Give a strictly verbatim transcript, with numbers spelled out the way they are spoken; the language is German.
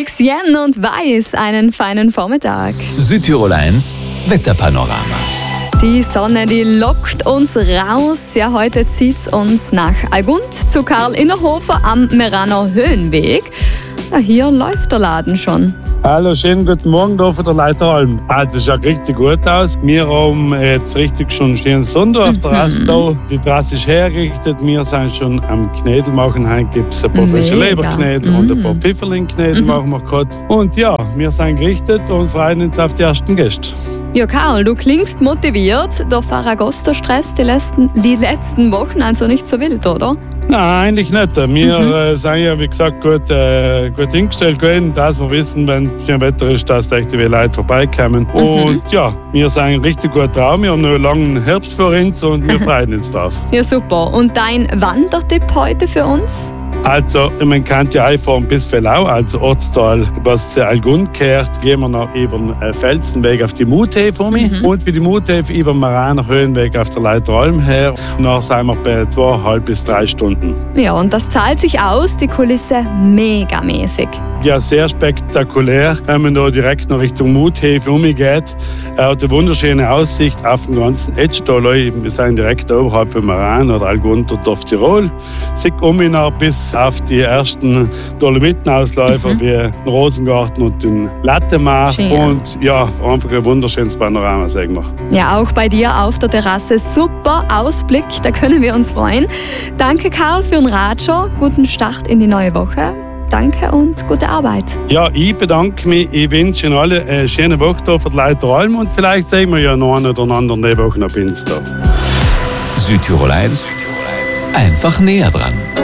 Felix Jen und Weiß, einen feinen Vormittag. Südtirol eins Wetterpanorama. Die Sonne, die lockt uns raus. Ja, heute zieht's uns nach Algund zu Karl Innerhofer am Meraner Höhenweg. Ja, hier läuft der Laden schon. Hallo, schönen guten Morgen hier von der Leiteralm. Also, es schaut richtig gut aus. Wir haben jetzt richtig schon stehen Sonntag auf der Terrasse da. Die Terrasse ist hergerichtet. Wir sind schon am Knädel machen. Heute gibt es ein paar frische Leberknädel mm. und ein paar Pfifferlingknädel mm. machen wir gerade. Und ja, wir sind gerichtet und freuen uns auf die ersten Gäste. Ja, Karl, du klingst motiviert. Der Ferragosto-Stress die letzten, die letzten Wochen also nicht so wild, oder? Nein, eigentlich nicht. Wir mhm. äh, sind ja, wie gesagt, gut, äh, gut hingestellt gewesen, dass wir wissen, wenn schön Wetter ist, dass echt die Leute vorbeikommen. Mhm. Und ja, wir sind richtig gut drauf. Wir haben noch einen langen Herbst vor uns und wir freuen uns drauf. Ja, super. Und dein Wandertipp heute für uns? Also, man kann ja einfahren bis Fellau, also Ortsteil, was zu Algund gehört, gehen wir noch über den Felsenweg auf die Muthäfe um mhm. und für die Muthäfe über den Meraner Höhenweg auf der Leiteralm her. Und dann sind wir bei zweieinhalb bis drei Stunden. Ja, und das zahlt sich aus, die Kulisse megamäßig. Ja, sehr spektakulär, wenn man da direkt noch Richtung Muthäfe umgeht. Er hat eine wunderschöne Aussicht auf den ganzen Etztal. Wir sind direkt oberhalb von Meran oder Algund und auf Tirol. Sieht um bis auf die ersten Dolomitenausläufer mhm. wie den Rosengarten und den Lattemar. Schön. Und ja, einfach ein wunderschönes Panorama, sagen wir. Ja, auch bei dir auf der Terrasse super Ausblick, da können wir uns freuen. Danke, Karl, für den Ratschau. Guten Start in die neue Woche. Danke und gute Arbeit. Ja, ich bedanke mich. Ich wünsche Ihnen alle eine schöne Woche hier für die Leiteralm und vielleicht sehen wir ja noch einen oder anderen Woche auf Insta. Südtirol eins, einfach näher dran.